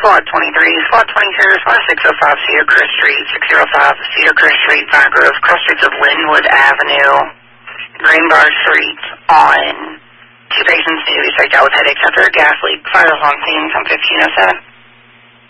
SWAT 23, SWAT 22, SWAT 605 Cedar Crest Street, 605 Cedar Crest Street, Pine Grove, cross streets of Linwood Avenue, Greenbar Street on 2 patients need to be checked out with headaches after a gas leak. Fires on scene from 1507.